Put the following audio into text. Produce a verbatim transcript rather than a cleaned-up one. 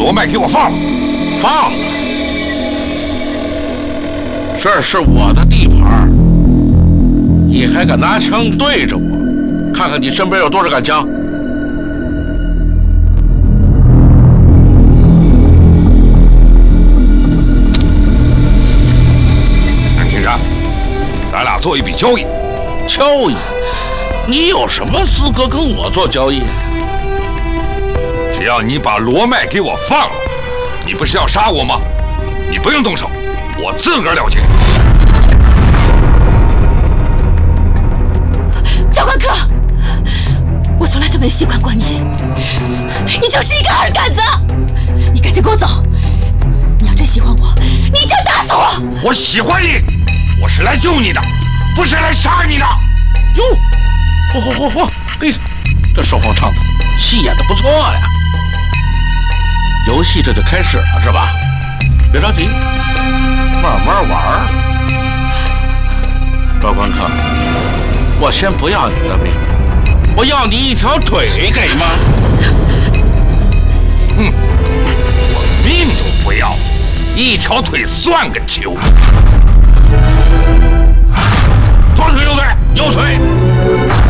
罗麦给我放了！ 放了！这是我的地盘，你还敢拿枪对着我？看看你身边有多少杆枪！ 南青山，咱俩做一笔交易。 交易？你有什么资格跟我做交易？ 只要你把罗麦给我放了，你不是要杀我吗？你不用动手，我自个儿了结。 长官哥，我从来就没喜欢过你，你就是一个二杆子！你赶紧给我走！你要真喜欢我，你一枪打死我！ 我喜欢你，我是来救你的，不是来杀你的。 哟，嚯嚯嚯嚯！嘿，这双簧唱的，戏演的不错呀。游戏这就开始了是吧？别着急，慢慢玩。赵关客，我先不要你的命，我要你一条腿，给吗？ 哼，我命都不要，一条腿算个球！左腿右腿，右腿。